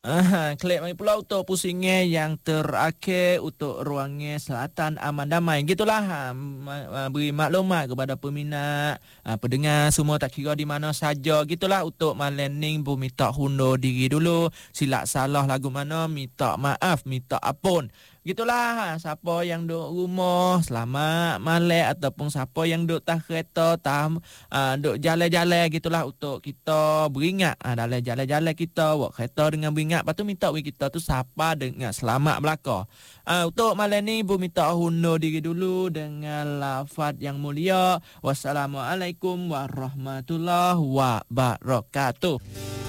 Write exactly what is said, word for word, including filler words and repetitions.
Ah, klik mai pula untuk pusingnya yang terakhir untuk ruangnya selatan aman damai. Gitulah ha, ma- ma- beri maklumat kepada peminat, ha, pendengar semua tak kira di mana saja. Gitulah untuk malam ni bu minta hundur diri dulu. Silap salah lagu mana minta maaf, minta ampun. Gitulah ha, siapa yang duduk rumah selamat malam ataupun siapa yang duduk tak kereta tak uh, duduk jalan-jalan gitulah untuk kita beringat uh, dalam jalan-jalan kita buat kereta dengan beringat. Lepas tu minta bagi kita tu siapa dengan selamat belaka. Uh, untuk malam ni bu minta hundur diri dulu dengan lafaz yang mulia. Wassalamualaikum warahmatullahi wabarakatuh.